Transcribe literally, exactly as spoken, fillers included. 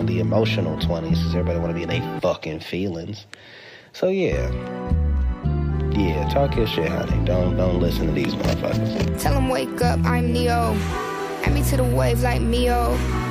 the emotional twenties because everybody want to be in their fucking feelings. So yeah. Yeah, talk your shit, honey. Don't don't listen to these motherfuckers. Tell them wake up, I'm Neo. Add me to the wave like Mio.